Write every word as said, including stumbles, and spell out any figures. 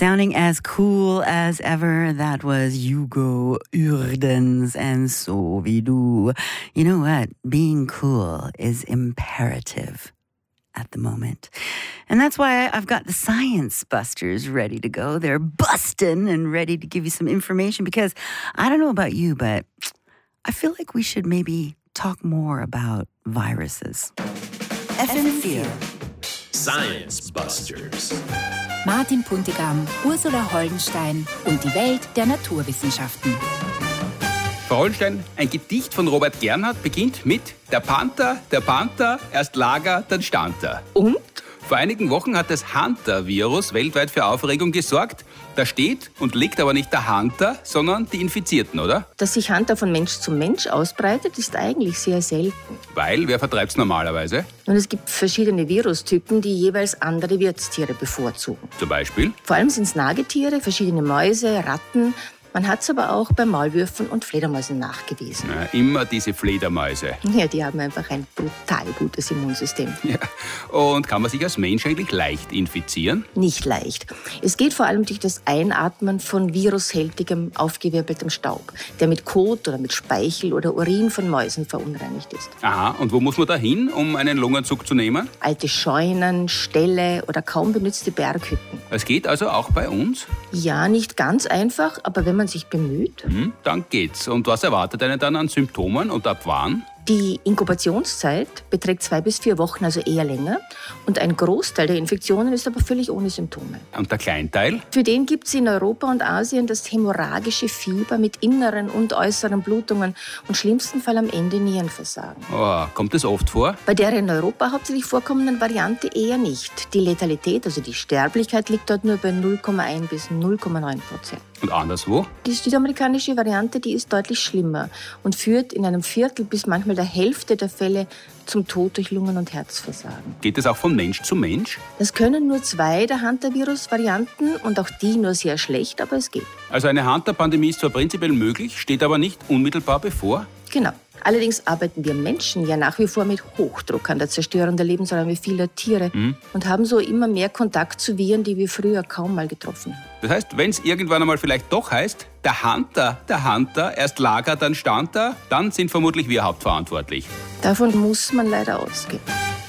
Sounding as cool as ever, that was Hugo Urdens and So Wie Du. You know what? Being cool is imperative at the moment. And that's why I've got the Science Busters ready to go. They're busting and ready to give you some information because I don't know about you, but I feel like we should maybe talk more about viruses. F M vier. Science Busters. Martin Puntigam, Ursula Hollenstein und die Welt der Naturwissenschaften. Frau Hollenstein, ein Gedicht von Robert Gernhardt beginnt mit Der Panther, der Panther, erst Lager, dann stand er. Und? Vor einigen Wochen hat das Hunter-Virus weltweit für Aufregung gesorgt. Da steht und liegt aber nicht der Hunter, sondern die Infizierten, oder? Dass sich Hunter von Mensch zu Mensch ausbreitet, ist eigentlich sehr selten. Weil, wer vertreibt's normalerweise? Und es gibt verschiedene Virustypen, die jeweils andere Wirtstiere bevorzugen. Zum Beispiel? Vor allem sind es Nagetiere, verschiedene Mäuse, Ratten. Man hat es aber auch bei Maulwürfen und Fledermäusen nachgewiesen. Na, immer diese Fledermäuse. Ja, die haben einfach ein brutal gutes Immunsystem. Ja. Und kann man sich als Mensch eigentlich leicht infizieren? Nicht leicht. Es geht vor allem durch das Einatmen von virushältigem, aufgewirbeltem Staub, der mit Kot oder mit Speichel oder Urin von Mäusen verunreinigt ist. Aha, und wo muss man da hin, um einen Lungenzug zu nehmen? Alte Scheunen, Ställe oder kaum benutzte Berghütten. Es geht also auch bei uns? Ja, nicht ganz einfach, aber wenn man sich bemüht. Hm, dann geht's. Und was erwartet einen dann an Symptomen und ab wann? Die Inkubationszeit beträgt zwei bis vier Wochen, also eher länger. Und ein Großteil der Infektionen ist aber völlig ohne Symptome. Und der Kleinteil? Für den gibt es in Europa und Asien das hämorrhagische Fieber mit inneren und äußeren Blutungen und im schlimmsten Fall am Ende Nierenversagen. Oh, kommt das oft vor? Bei der in Europa hauptsächlich vorkommenden Variante eher nicht. Die Letalität, also die Sterblichkeit, liegt dort nur bei null Komma eins bis null Komma neun Prozent. Und anderswo? Die südamerikanische Variante, die ist deutlich schlimmer und führt in einem Viertel bis manchmal der Hälfte der Fälle zum Tod durch Lungen- und Herzversagen. Geht es auch von Mensch zu Mensch? Das können nur zwei der Hunter-Virus-Varianten und auch die nur sehr schlecht, aber es geht. Also eine Hunter-Pandemie ist zwar prinzipiell möglich, steht aber nicht unmittelbar bevor? Genau. Allerdings arbeiten wir Menschen ja nach wie vor mit Hochdruck an der Zerstörung der Lebensräume vieler Tiere mhm. und haben so immer mehr Kontakt zu Viren, die wir früher kaum mal getroffen haben. Das heißt, wenn es irgendwann einmal vielleicht doch heißt, der Hunter, der Hunter, erst Lager, dann stand er, dann sind vermutlich wir hauptverantwortlich. Davon muss man leider ausgehen.